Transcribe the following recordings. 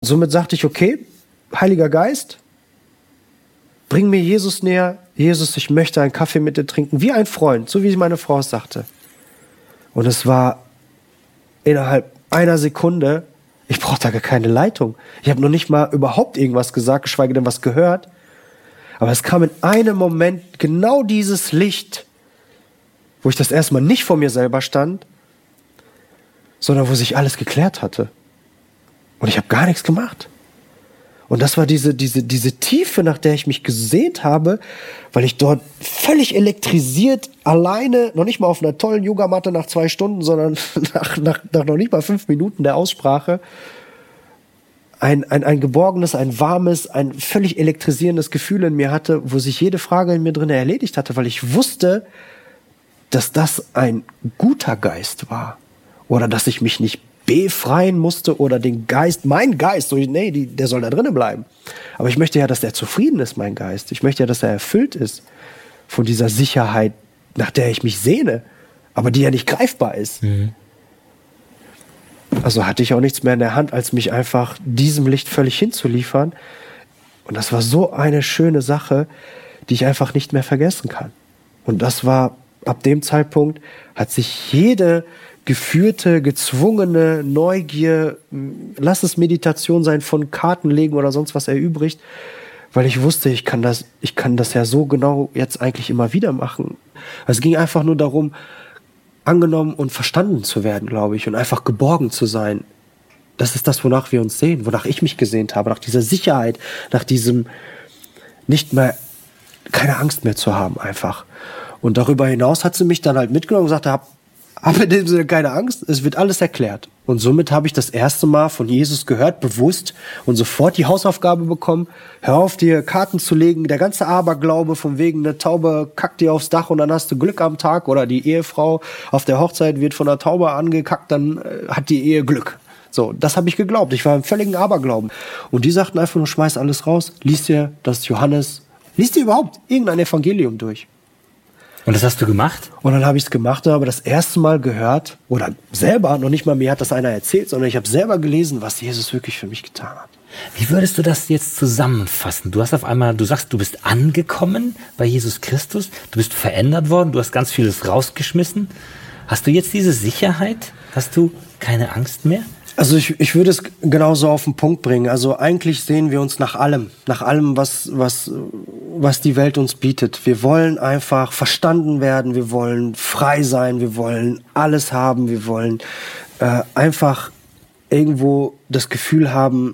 somit sagte ich, okay, Heiliger Geist, bring mir Jesus näher. Jesus, ich möchte einen Kaffee mit dir trinken, wie ein Freund, so wie meine Frau es sagte. Und es war innerhalb einer Sekunde, ich brauchte gar keine Leitung. Ich habe noch nicht mal überhaupt irgendwas gesagt, geschweige denn was gehört. Aber es kam in einem Moment genau dieses Licht, wo ich das erstmal nicht vor mir selber stand, sondern wo sich alles geklärt hatte. Und ich habe gar nichts gemacht. Und das war diese Tiefe, nach der ich mich gesehnt habe, weil ich dort völlig elektrisiert, alleine, noch nicht mal auf einer tollen Yogamatte nach 2 Stunden, sondern nach noch nicht mal 5 Minuten der Aussprache, ein geborgenes, ein warmes, ein völlig elektrisierendes Gefühl in mir hatte, wo sich jede Frage in mir drin erledigt hatte, weil ich wusste, dass das ein guter Geist war. Oder dass ich mich nicht befreien musste oder den Geist, mein Geist, der soll da drinnen bleiben. Aber ich möchte ja, dass der zufrieden ist, mein Geist. Ich möchte ja, dass er erfüllt ist von dieser Sicherheit, nach der ich mich sehne, aber die ja nicht greifbar ist. Mhm. Also hatte ich auch nichts mehr in der Hand, als mich einfach diesem Licht völlig hinzuliefern. Und das war so eine schöne Sache, die ich einfach nicht mehr vergessen kann. Und das war, ab dem Zeitpunkt hat sich jede geführte, gezwungene Neugier, lass es Meditation sein, von Karten legen oder sonst was erübrigt, weil ich wusste, ich kann das ja so genau jetzt eigentlich immer wieder machen. Es ging einfach nur darum, angenommen und verstanden zu werden, glaube ich, und einfach geborgen zu sein. Das ist das, wonach wir uns sehen, wonach ich mich gesehnt habe, nach dieser Sicherheit, nach diesem nicht mehr, keine Angst mehr zu haben einfach. Und darüber hinaus hat sie mich dann halt mitgenommen und gesagt, hab in dem Sinne keine Angst, es wird alles erklärt. Und somit habe ich das erste Mal von Jesus gehört, bewusst, und sofort die Hausaufgabe bekommen, hör auf, dir Karten zu legen, der ganze Aberglaube von wegen, eine Taube kackt dir aufs Dach und dann hast du Glück am Tag, oder die Ehefrau auf der Hochzeit wird von einer Taube angekackt, dann hat die Ehe Glück. So, das habe ich geglaubt, ich war im völligen Aberglauben. Und die sagten einfach nur, schmeiß alles raus, lies dir überhaupt irgendein Evangelium durch. Und das hast du gemacht? Und dann habe ich es gemacht und habe das erste Mal gehört, oder selber, noch nicht mal mir hat das einer erzählt, sondern ich habe selber gelesen, was Jesus wirklich für mich getan hat. Wie würdest du das jetzt zusammenfassen? Du sagst, du bist angekommen bei Jesus Christus, du bist verändert worden, du hast ganz vieles rausgeschmissen. Hast du jetzt diese Sicherheit? Hast du keine Angst mehr? Also ich würde es genauso auf den Punkt bringen. Also eigentlich sehen wir uns nach allem, was die Welt uns bietet. Wir wollen einfach verstanden werden, wir wollen frei sein, wir wollen alles haben, wir wollen einfach irgendwo das Gefühl haben,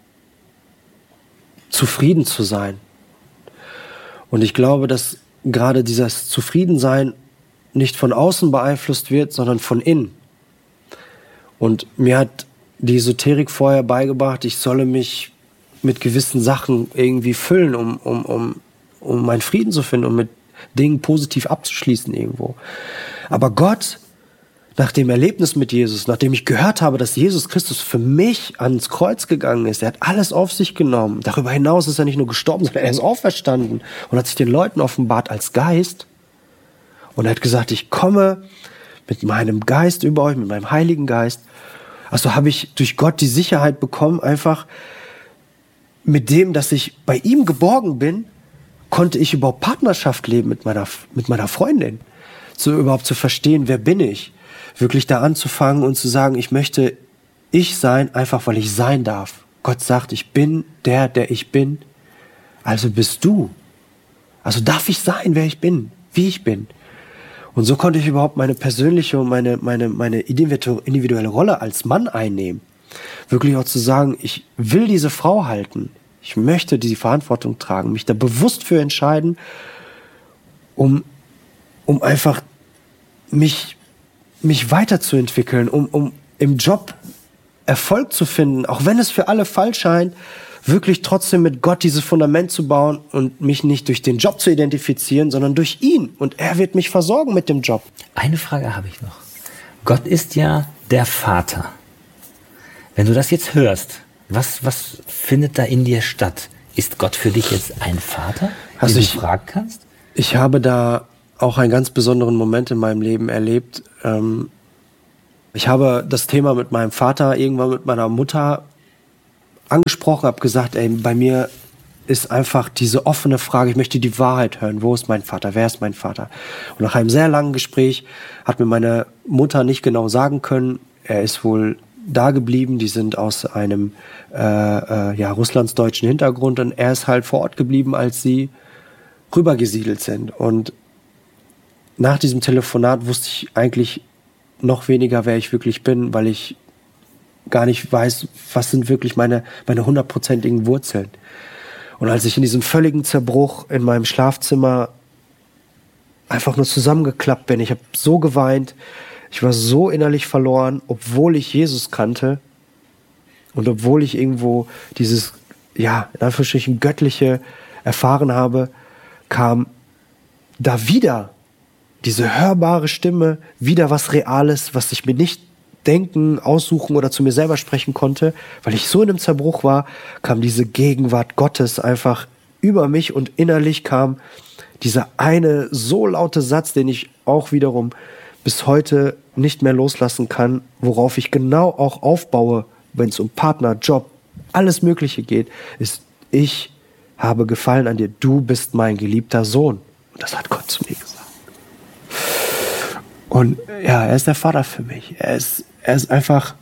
zufrieden zu sein. Und ich glaube, dass gerade dieses Zufriedensein nicht von außen beeinflusst wird, sondern von innen. Und mir hat die Esoterik vorher beigebracht, ich solle mich mit gewissen Sachen irgendwie füllen, um meinen Frieden zu finden, um mit Dingen positiv abzuschließen irgendwo. Aber Gott, nach dem Erlebnis mit Jesus, nachdem ich gehört habe, dass Jesus Christus für mich ans Kreuz gegangen ist, er hat alles auf sich genommen. Darüber hinaus ist er nicht nur gestorben, sondern er ist auferstanden und hat sich den Leuten offenbart als Geist. Und er hat gesagt, ich komme mit meinem Geist über euch, mit meinem Heiligen Geist. Also habe ich durch Gott die Sicherheit bekommen, einfach mit dem, dass ich bei ihm geborgen bin, konnte ich überhaupt Partnerschaft leben mit meiner Freundin. Überhaupt zu verstehen, wer bin ich? Wirklich da anzufangen und zu sagen, ich möchte ich sein, einfach weil ich sein darf. Gott sagt, ich bin der ich bin, also bist du. Also darf ich sein, wer ich bin, wie ich bin. Und so konnte ich überhaupt meine persönliche und meine individuelle Rolle als Mann einnehmen. Wirklich auch zu sagen, ich will diese Frau halten. Ich möchte diese Verantwortung tragen, mich da bewusst für entscheiden, um einfach mich weiterzuentwickeln, um im Job Erfolg zu finden, auch wenn es für alle falsch scheint, wirklich trotzdem mit Gott dieses Fundament zu bauen und mich nicht durch den Job zu identifizieren, sondern durch ihn. Und er wird mich versorgen mit dem Job. Eine Frage habe ich noch. Gott ist ja der Vater. Wenn du das jetzt hörst, was findet da in dir statt? Ist Gott für dich jetzt ein Vater, den du fragen kannst? Ich habe da auch einen ganz besonderen Moment in meinem Leben erlebt. Ich habe das Thema mit meinem Vater irgendwann mit meiner Mutter angesprochen, habe gesagt, ey, bei mir ist einfach diese offene Frage, ich möchte die Wahrheit hören. Wo ist mein Vater? Wer ist mein Vater? Und nach einem sehr langen Gespräch hat mir meine Mutter nicht genau sagen können, er ist wohl da geblieben. Die sind aus einem russlandsdeutschen Hintergrund und er ist halt vor Ort geblieben, als sie rübergesiedelt sind. Und nach diesem Telefonat wusste ich eigentlich noch weniger, wer ich wirklich bin, weil ich gar nicht weiß, was sind wirklich meine 100%igen Wurzeln. Und als ich in diesem völligen Zerbruch in meinem Schlafzimmer einfach nur zusammengeklappt bin, ich habe so geweint, ich war so innerlich verloren, obwohl ich Jesus kannte und obwohl ich irgendwo dieses, in Anführungsstrichen göttliche erfahren habe, kam da wieder diese hörbare Stimme, wieder was Reales, was ich mir nicht denken, aussuchen oder zu mir selber sprechen konnte, weil ich so in einem Zerbruch war, kam diese Gegenwart Gottes einfach über mich und innerlich kam dieser eine so laute Satz, den ich auch wiederum bis heute nicht mehr loslassen kann, worauf ich genau auch aufbaue, wenn es um Partner, Job, alles Mögliche geht, ist: Ich habe Gefallen an dir, du bist mein geliebter Sohn. Und das hat Gott zu mir gesagt. Und ja, er ist der Vater für mich. Er ist einfach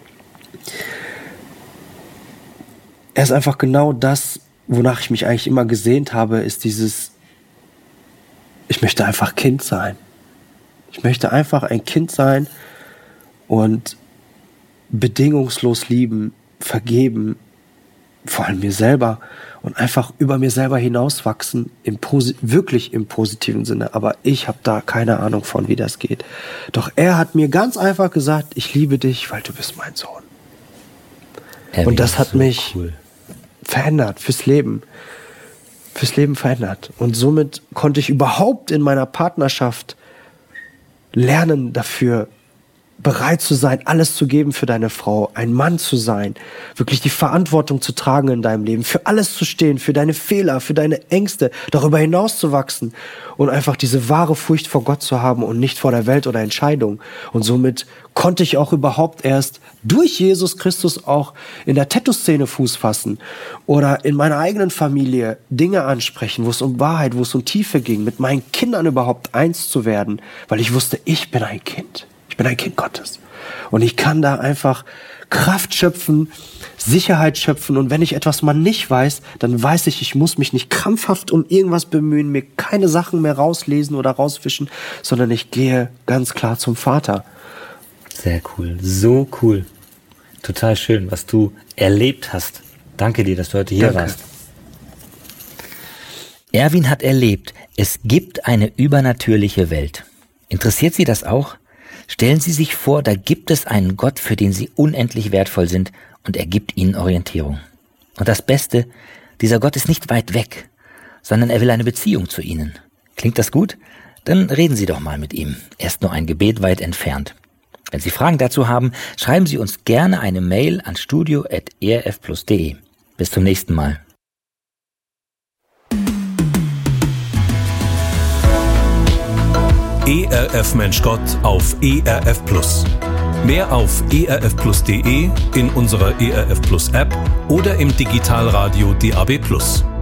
genau das, wonach ich mich eigentlich immer gesehnt habe, ist dieses: Ich möchte einfach Kind sein. Ich möchte einfach ein Kind sein und bedingungslos lieben, vergeben, vor allem mir selber, und einfach über mir selber hinauswachsen, wirklich im positiven Sinne. Aber ich habe da keine Ahnung von, wie das geht. Doch er hat mir ganz einfach gesagt: Ich liebe dich, weil du bist mein Sohn. Und das hat mich verändert fürs Leben. Fürs Leben verändert. Und somit konnte ich überhaupt in meiner Partnerschaft lernen, dafür bereit zu sein, alles zu geben für deine Frau, ein Mann zu sein, wirklich die Verantwortung zu tragen in deinem Leben, für alles zu stehen, für deine Fehler, für deine Ängste, darüber hinaus zu wachsen und einfach diese wahre Furcht vor Gott zu haben und nicht vor der Welt oder Entscheidung. Und somit konnte ich auch überhaupt erst durch Jesus Christus auch in der Tattoo-Szene Fuß fassen oder in meiner eigenen Familie Dinge ansprechen, wo es um Wahrheit, wo es um Tiefe ging, mit meinen Kindern überhaupt eins zu werden, weil ich wusste, ich bin ein Kind. Ich bin ein Kind Gottes. Und ich kann da einfach Kraft schöpfen, Sicherheit schöpfen. Und wenn ich etwas mal nicht weiß, dann weiß ich muss mich nicht krampfhaft um irgendwas bemühen, mir keine Sachen mehr rauslesen oder rausfischen, sondern ich gehe ganz klar zum Vater. Sehr cool. So cool. Total schön, was du erlebt hast. Danke dir, dass du heute hier warst. Erwin hat erlebt, es gibt eine übernatürliche Welt. Interessiert Sie das auch? Stellen Sie sich vor, da gibt es einen Gott, für den Sie unendlich wertvoll sind, und er gibt Ihnen Orientierung. Und das Beste, dieser Gott ist nicht weit weg, sondern er will eine Beziehung zu Ihnen. Klingt das gut? Dann reden Sie doch mal mit ihm. Er ist nur ein Gebet weit entfernt. Wenn Sie Fragen dazu haben, schreiben Sie uns gerne eine Mail an studio@erfplus.de. Bis zum nächsten Mal. ERF Mensch Gott auf ERF Plus. Mehr auf erfplus.de, in unserer ERF Plus App oder im Digitalradio DAB+.